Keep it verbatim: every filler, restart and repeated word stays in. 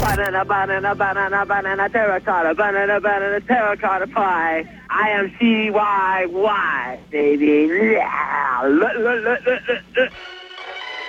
Banana, banana, banana, banana, terracotta, banana, banana, terracotta pie. I am C Y Y, baby. Yeah. Look, look, look, look, look, look.